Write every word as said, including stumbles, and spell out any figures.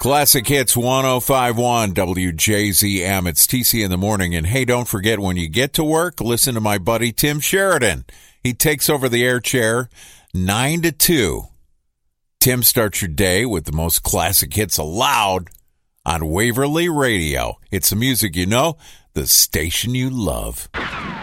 Classic Hits one oh five point one W J Z M. It's T C in the morning. And hey, don't forget, when you get to work, listen to my buddy Tim Sheridan. He takes over the air chair nine to two. Tim starts your day with the most classic hits allowed on Waverly Radio. It's the music you know, the station you love.